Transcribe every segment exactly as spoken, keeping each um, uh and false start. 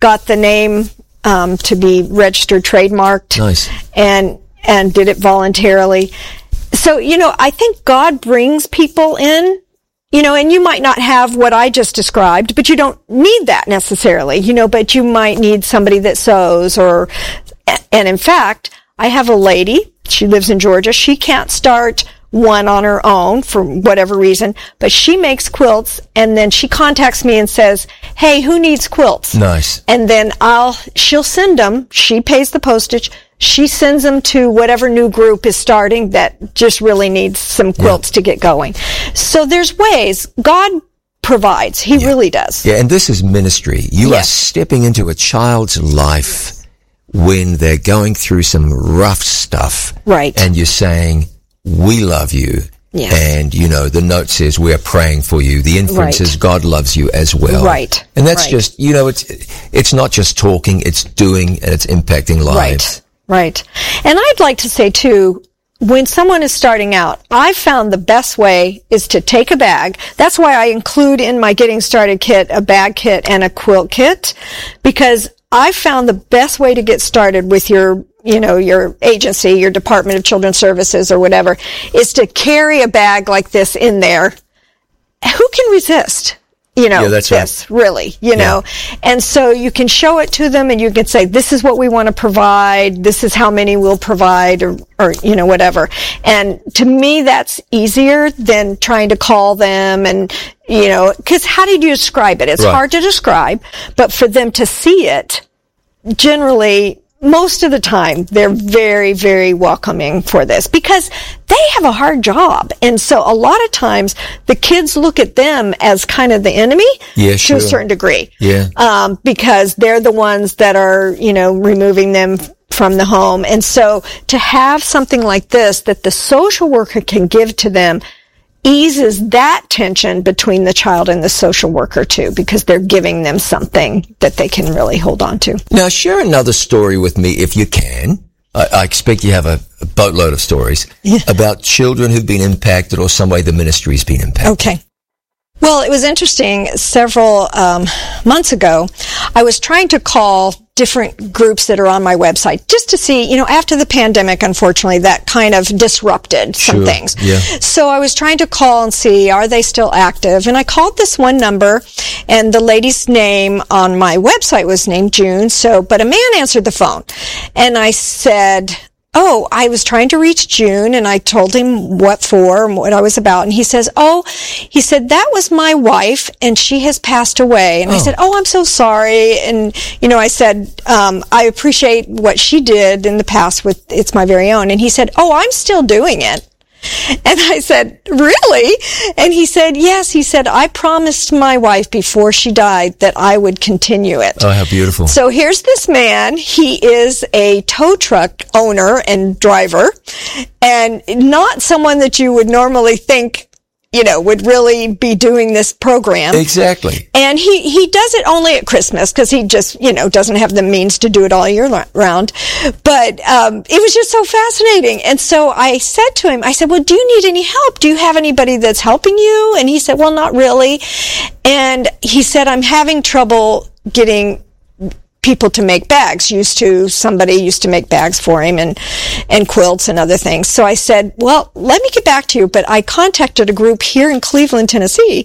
got the name um, to be registered, trademarked. Nice. And, and did it voluntarily. So, you know, I think God brings people in, you know, and you might not have what I just described, but you don't need that necessarily, you know, but you might need somebody that sews or, and in fact, I have a lady, she lives in Georgia, she can't start one on her own for whatever reason, but she makes quilts and then she contacts me and says, hey, who needs quilts? Nice. And then I'll, she'll send them, she pays the postage, she sends them to whatever new group is starting that just really needs some quilts yeah. to get going. So there's ways. God provides. He yeah. really does. Yeah, and this is ministry. You yes. are stepping into a child's life when they're going through some rough stuff. Right. And you're saying, we love you. Yeah. And, you know, the note says we are praying for you. The inference right. is God loves you as well. Right. And that's right. just, you know, it's it's not just talking, it's doing, and it's impacting lives. Right. Right. And I'd like to say, too, when someone is starting out, I found the best way is to take a bag. That's why I include in my Getting Started kit a bag kit and a quilt kit, because I found the best way to get started with your, you know, your agency, your Department of Children's Services or whatever, is to carry a bag like this in there. Who can resist? You know, yeah, that's this, right. really, you know. Yeah. And so you can show it to them and you can say, this is what we want to provide. This is how many we'll provide or, or, you know, whatever. And to me, that's easier than trying to call them and, you know, because how did you describe it? It's right. hard to describe, but for them to see it, generally, most of the time, they're very, very welcoming for this because they have a hard job. And so a lot of times the kids look at them as kind of the enemy yeah, to sure. a certain degree. Yeah. Um, because they're the ones that are, you know, removing them from the home. And so to have something like this that the social worker can give to them eases that tension between the child and the social worker too, because they're giving them something that they can really hold on to. Now, share another story with me if you can. I, I expect you have a, a boatload of stories yeah. about children who've been impacted or some way the ministry's been impacted. Okay. Well, it was interesting. Several um, months ago, I was trying to call different groups that are on my website just to see, you know, after the pandemic, unfortunately, that kind of disrupted some sure. things. Yeah. So I was trying to call and see, are they still active? And I called this one number, and the lady's name on my website was named June. So, but a man answered the phone, and I said, oh, I was trying to reach June, and I told him what for and what I was about. And he says, oh, he said, that was my wife, and she has passed away. And oh. I said, oh, I'm so sorry. And, you know, I said, um, I appreciate what she did in the past with It's My Very Own. And he said, oh, I'm still doing it. And I said, really? And he said, yes. He said, I promised my wife before she died that I would continue it. Oh, how beautiful. So here's this man. He is a tow truck owner and driver, and not someone that you would normally think, you know, would really be doing this program. Exactly. And he, he does it only at Christmas because he just, you know, doesn't have the means to do it all year round. But um it was just so fascinating. And so I said to him, I said, well, do you need any help? Do you have anybody that's helping you? And he said, well, not really. And he said, I'm having trouble getting people to make bags. Used to, somebody used to make bags for him and, and quilts and other things. So I said, well, let me get back to you. But I contacted a group here in Cleveland, Tennessee,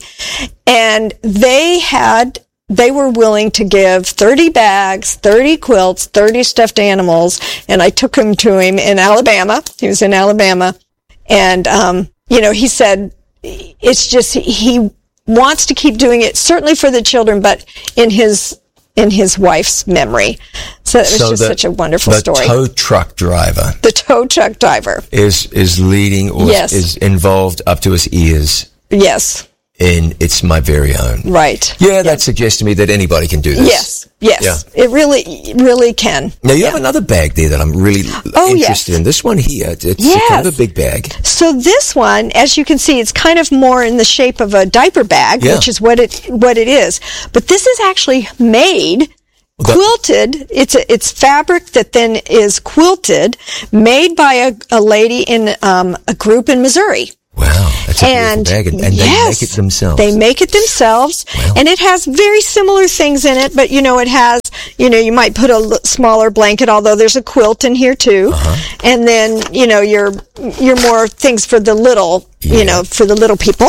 and they had, they were willing to give thirty bags, thirty quilts, thirty stuffed animals. And I took him to him in Alabama. He was in Alabama. And, um, you know, he said, it's just, he wants to keep doing it, certainly for the children, but in his, in his wife's memory. So it was so just the, such a wonderful the story. The tow truck driver. The tow truck driver. Is, is leading or yes. is involved up to his ears. Yes. In It's My Very Own. Right. Yeah, yes. that suggests to me that anybody can do this. Yes. Yes. Yeah. It really, really can. Now, you yeah. have another bag there that I'm really oh, interested yes. in. This one here, it's yes. kind of a big bag. So this one, as you can see, it's kind of more in the shape of a diaper bag, yeah. which is what it, what it is. But this is actually made quilted. It's a, it's fabric that then is quilted, made by a, a lady in um, a group in Missouri. Wow, that's a and, beautiful bag, and, and yes, they make it themselves. They make it themselves, wow. and it has very similar things in it, but you know, it has, you know, you might put a l- smaller blanket, although there's a quilt in here too. Uh-huh. And then, you know, your, your more things for the little, yeah. you know, for the little people.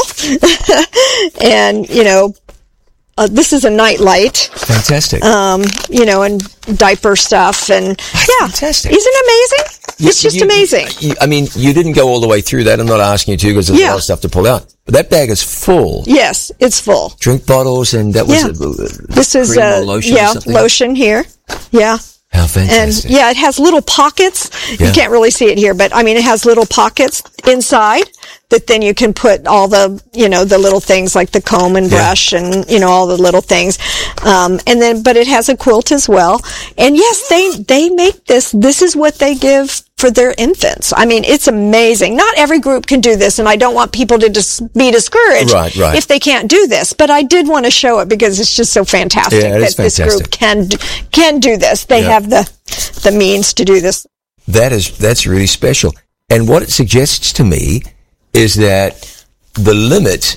And, you know, Uh, this is a night light. Fantastic. Um, you know, and diaper stuff, and yeah, fantastic. Isn't it amazing? You, it's just you, amazing. You, I mean, you didn't go all the way through that. I'm not asking you to because there's yeah. a lot of stuff to pull out. But that bag is full. Yes, it's full. Drink bottles, and that was yeah. a, a this is uh, lotion. Yeah, lotion here. Yeah. How fantastic. And yeah, it has little pockets. Yeah. You can't really see it here, but I mean, it has little pockets inside that then you can put all the, you know, the little things like the comb and brush yeah. and, you know, all the little things. Um, and then, but it has a quilt as well. And yes, they, they make this, this is what they give for their infants. I mean, it's amazing. Not every group can do this, and I don't want people to dis- be discouraged right, right. if they can't do this. But I did want to show it because it's just so fantastic yeah, that fantastic. this group can do, can do this. They yeah. have the the means to do this. That is that's really special. And what it suggests to me is that the limit.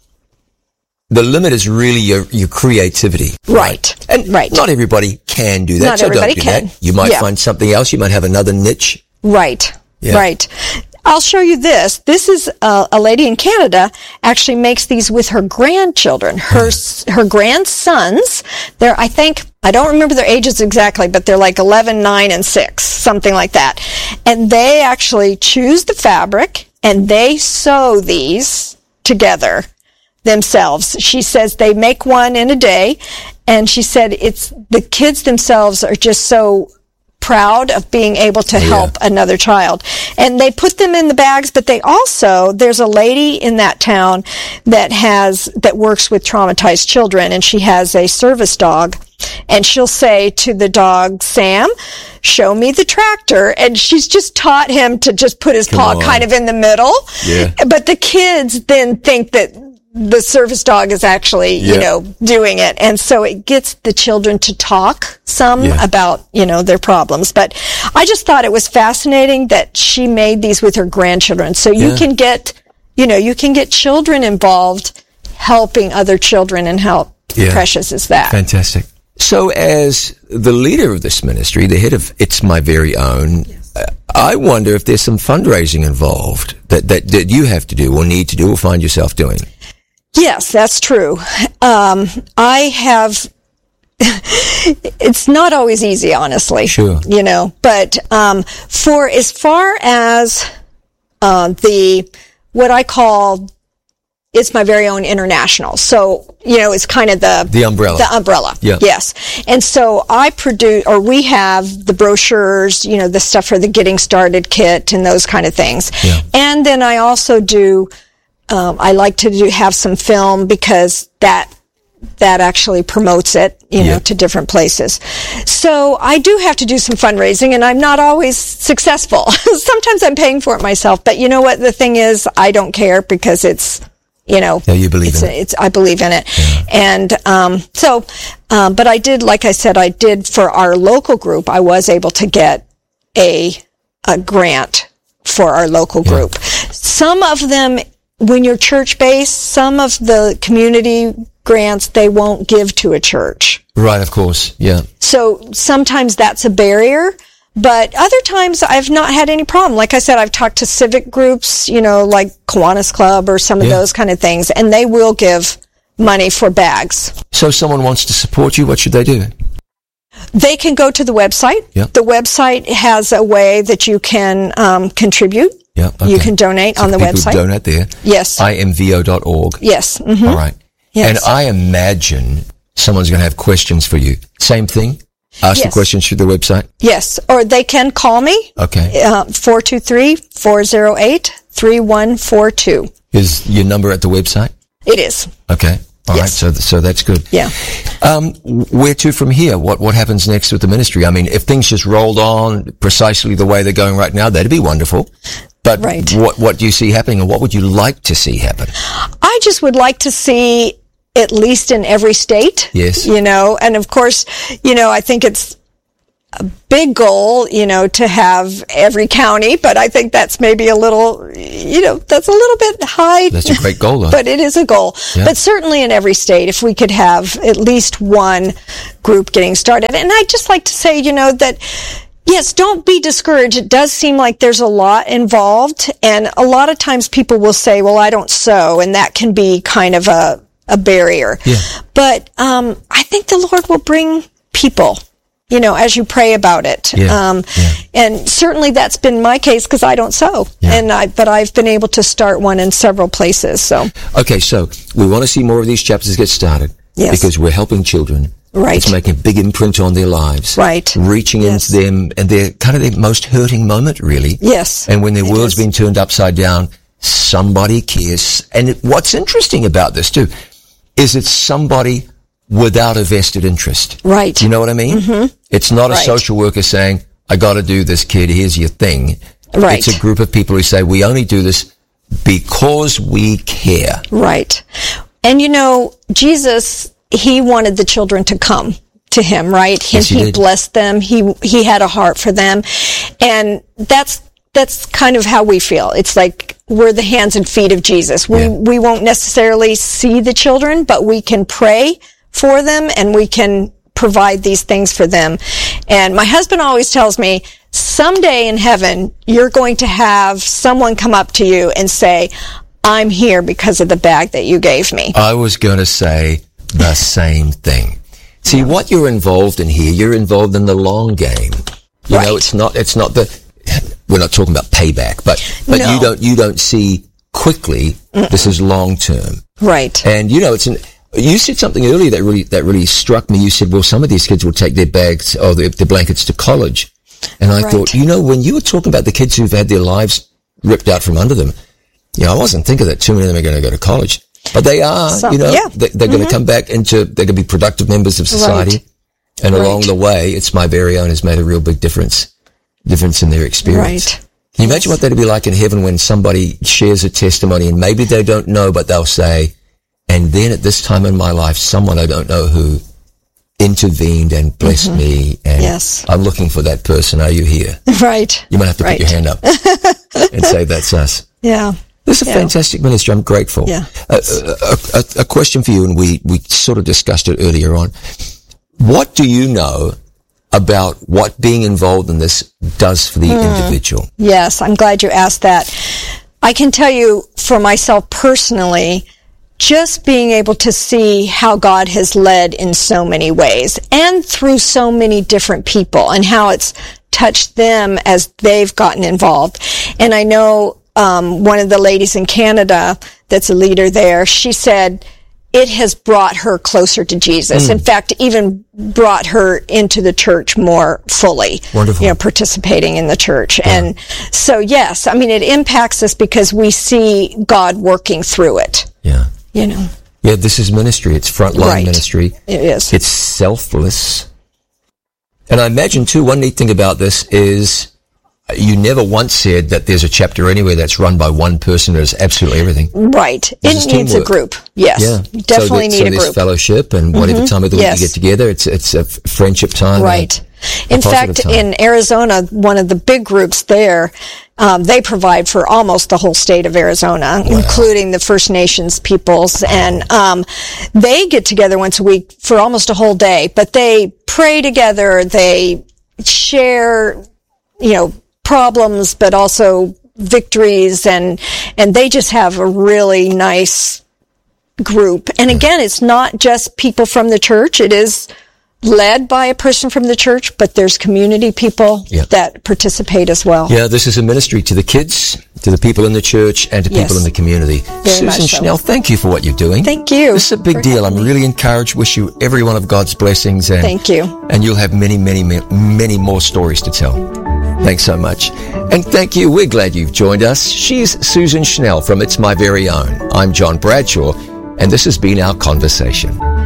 The limit is really your, your creativity. Right. And right. not everybody can do that. Not so everybody don't do can. that. You might yeah. find something else. You might have another niche. Right. Yeah. Right. I'll show you this. This is uh, a lady in Canada actually makes these with her grandchildren, her her grandsons. They're, I think, I don't remember their ages exactly, but they're like eleven, nine, and six, something like that. And they actually choose the fabric and they sew these together themselves. She says they make one in a day, and she said it's the kids themselves are just so proud of being able to help yeah. another child. And they put them in the bags, but they also, there's a lady in that town that has, that works with traumatized children, and she has a service dog, and she'll say to the dog, Sam, show me the tractor. And she's just taught him to just put his Come paw on. kind of in the middle. Yeah. But the kids then think that the service dog is actually, yeah. you know, doing it. And so it gets the children to talk some yeah. about, you know, their problems. But I just thought it was fascinating that she made these with her grandchildren. So you yeah. can get, you know, you can get children involved helping other children, and how yeah. precious is that? Fantastic. So as the leader of this ministry, the head of It's My Very Own, yes. uh, I wonder if there's some fundraising involved that, that, that you have to do or need to do or find yourself doing. Yes, that's true. Um, I have, it's not always easy, honestly. Sure. You know, but, um, for as far as, uh, the, what I call, It's My Very Own International. So, you know, it's kind of the, the umbrella. The umbrella. Yeah. Yes. And so I produce, or we have the brochures, you know, the stuff for the Getting Started kit and those kind of things. Yeah. And then I also do, Um, I like to do, have some film because that, that actually promotes it, you know, yeah. to different places. So I do have to do some fundraising, and I'm not always successful. Sometimes I'm paying for it myself, but you know what? The thing is, I don't care because it's, you know, yeah, you believe it's, in it. it's, I believe in it. Yeah. And, um, so, um, but I did, like I said, I did for our local group, I was able to get a, a grant for our local yeah. group. Some of them, when you're church-based, some of the community grants, they won't give to a church. Right, of course, yeah. So sometimes that's a barrier, but other times I've not had any problem. Like I said, I've talked to civic groups, you know, like Kiwanis Club or some of yeah. those kind of things, and they will give money for bags. So if someone wants to support you, what should they do? They can go to the website. Yep. The website has a way that you can um, contribute. Yeah, okay. You can donate so on the people website. Donate there. Yes. I M V O dot org. Yes. Mm-hmm. All right. Yes. And I imagine someone's going to have questions for you. Same thing? Ask yes. the questions through the website? Yes. Or they can call me. Okay. Uh, four two three, four oh eight, three one four two. Is your number at the website? It is. Okay. All yes. right. So, so that's good. Yeah. Um, where to from here? What, what happens next with the ministry? I mean, if things just rolled on precisely the way they're going right now, that'd be wonderful. But right. what, what do you see happening, and what would you like to see happen? I just would like to see, at least in every state. Yes. You know, and of course, you know, I think it's, a big goal, you know, to have every county, but I think that's maybe a little, you know, that's a little bit high. That's a great goal, though. But it is a goal. Yeah. But certainly in every state, if we could have at least one group getting started. And I'd just like to say, you know, that yes, don't be discouraged. It does seem like there's a lot involved. And a lot of times people will say, well, I don't sew. And that can be kind of a, a barrier. Yeah. But um, I think the Lord will bring people, you know, as you pray about it. Yeah. Um, yeah. And certainly that's been my case because I don't sew. Yeah. And I, but I've been able to start one in several places. So. Okay, so we want to see more of these chapters get started. Yes. Because we're helping children. Right. It's making a big imprint on their lives. Right. Reaching yes. into them and their kind of their most hurting moment, really. Yes. And when their it world's is. been turned upside down, somebody cares. And it, what's interesting about this too is it's somebody without a vested interest. Right. You know what I mean? Mm-hmm. It's not a right. social worker saying, I got to do this, kid. Here's your thing. Right. It's a group of people who say, we only do this because we care. Right. And you know, Jesus, he wanted the children to come to him, right? And yes, he, he did. blessed them. He, he had a heart for them. And that's, that's kind of how we feel. It's like we're the hands and feet of Jesus. We, yeah. we won't necessarily see the children, but we can pray for them and we can provide these things for them. And my husband always tells me, someday in heaven, you're going to have someone come up to you and say, I'm here because of the bag that you gave me. I was going to say the same thing. See, yeah. what you're involved in here, you're involved in the long game. You right. know, it's not, it's not the, we're not talking about payback, but, but no. you don't, you don't see quickly, Mm-mm. this is long term. Right. And, you know, it's an, you said something earlier that really, that really struck me. You said, well, some of these kids will take their bags or their, their blankets to college. And I right. thought, you know, when you were talking about the kids who've had their lives ripped out from under them, you know, I wasn't thinking that too many of them are going to go to college. But they are, Some, you know, yeah. they, they're mm-hmm. going to come back into, they're going to be productive members of society. Right. And right. along the way, It's My Very Own has made a real big difference, difference in their experience. Right. Can you imagine what that'd be like in heaven when somebody shares a testimony and maybe they don't know, but they'll say, and then at this time in my life, someone I don't know who intervened and blessed mm-hmm. me, and yes. I'm looking for that person. Are you here? Right. You might have to right. put your hand up and say, that's us. Yeah. This is a yeah. fantastic ministry. I'm grateful. Yeah. Uh, a, a, a question for you, and we, we sort of discussed it earlier on. What do you know about what being involved in this does for the mm. individual? Yes, I'm glad you asked that. I can tell you for myself personally, just being able to see how God has led in so many ways and through so many different people and how it's touched them as they've gotten involved. And I know um, one of the ladies in Canada that's a leader there, she said it has brought her closer to Jesus. Mm. In fact, even brought her into the church more fully. Wonderful. You know, participating in the church. Yeah. And so, yes, I mean, it impacts us because we see God working through it. Yeah. You know. Yeah, this is ministry. It's frontline right. ministry. It is. It's selfless. And I imagine, too, one neat thing about this is you never once said that there's a chapter anywhere that's run by one person that is absolutely everything. Right. This it needs teamwork. a group. Yes. Yeah. Definitely so need so a there's group. fellowship and whatever mm-hmm. time of the yes. week you get together, it's it's a friendship time. Right. A, in a fact, time. in Arizona, one of the big groups there, um, they provide for almost the whole state of Arizona, wow. including the First Nations peoples. And um, they get together once a week for almost a whole day, but they pray together, they share, you know, problems, but also victories, and and they just have a really nice group. And again, it's not just people from the church. It is led by a person from the church, but there's community people yeah. that participate as well. Yeah, this is a ministry to the kids, to the people in the church, and to yes. people in the community. Very Susan much so. Schnell, thank you for what you're doing. Thank you. This is a big deal. I'm really encouraged. Wish you every one of God's blessings. And, thank you. And you'll have many, many, many more stories to tell. Thanks so much. And thank you. We're glad you've joined us. She's Susan Schnell from It's My Very Own. I'm John Bradshaw, and this has been our conversation.